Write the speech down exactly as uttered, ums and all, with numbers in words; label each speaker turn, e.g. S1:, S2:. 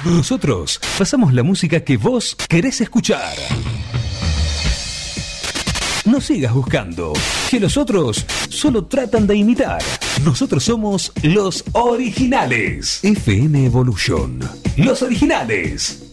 S1: Nosotros pasamos la música que vos querés escuchar. No sigas buscando, que los otros solo tratan de imitar. Nosotros somos los originales. F M Evolution. Los originales.